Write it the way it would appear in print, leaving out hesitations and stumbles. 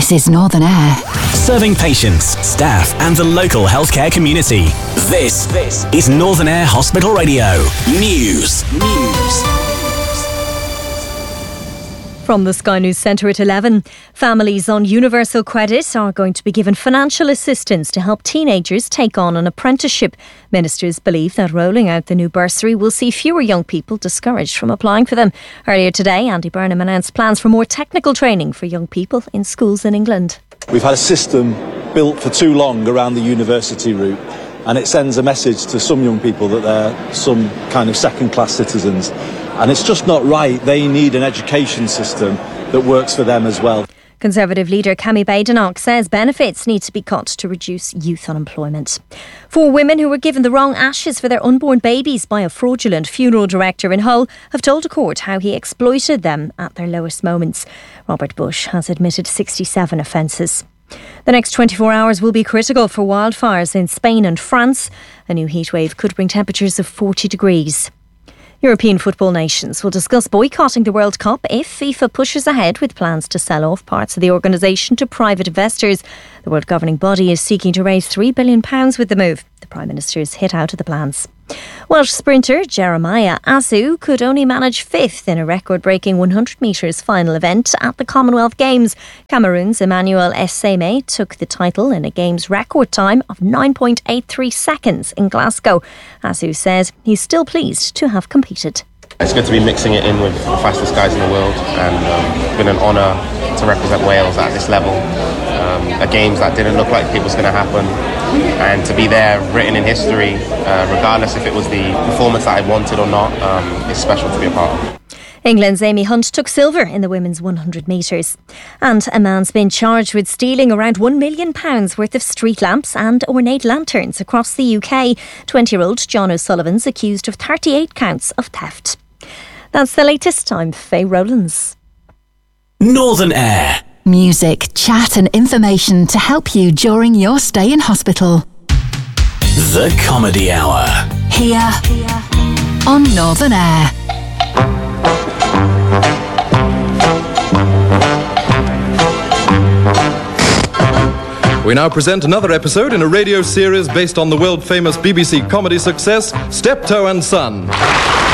This is Northern Air. Serving patients, staff and the local healthcare community. This is Northern Air Hospital Radio. News. From the Sky News Centre at 11, families on universal credit are going to be given financial assistance to help teenagers take on an apprenticeship. Ministers believe that rolling out the new bursary will see fewer young people discouraged from applying for them. Earlier today, Andy Burnham announced plans for more technical training for young people in schools in England. We've had a system built for too long around the university route, and it sends a message to some young people that they're some kind of second-class citizens. And it's just not right. They need an education system that works for them as well. Conservative leader Kemi Badenoch says benefits need to be cut to reduce youth unemployment. 4 women who were given the wrong ashes for their unborn babies by a fraudulent funeral director in Hull have told a court how he exploited them at their lowest moments. Robert Bush has admitted 67 offences. The next 24 hours will be critical for wildfires in Spain and France. A new heatwave could bring temperatures of 40 degrees. European football nations will discuss boycotting the World Cup if FIFA pushes ahead with plans to sell off parts of the organisation to private investors. The world governing body is seeking to raise £3 billion with the move. The Prime Minister's hit out of the plans. Welsh sprinter Jeremiah Asu could only manage 5th in a record-breaking 100 metres final event at the Commonwealth Games. Cameroon's Emmanuel Essame took the title in a Games record time of 9.83 seconds in Glasgow. Asu says he's still pleased to have competed. It's good to be mixing it in with the fastest guys in the world, and it's been an honour to represent Wales at this level. A Games that didn't look like it was going to happen, and to be there written in history, regardless if it was the performance that I wanted or not, is special to be a part of. England's Amy Hunt took silver in the women's 100 metres. And a man's been charged with stealing around £1 million worth of street lamps and ornate lanterns across the UK. 20-year-old John O'Sullivan's accused of 38 counts of theft. That's the latest. I'm Faye Rowlands. Northern Air. Music, chat and information to help you during your stay in hospital. The Comedy Hour. Here on Northern Air. We now present another episode in a radio series based on the world-famous BBC comedy success, Steptoe and Son.